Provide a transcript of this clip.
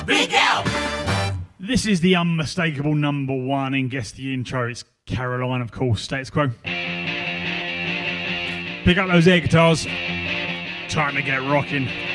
Big L! This is the unmistakable number one in Guess the Intro. It's Caroline, of course, Status Quo. Pick up those air guitars. Time to get rocking.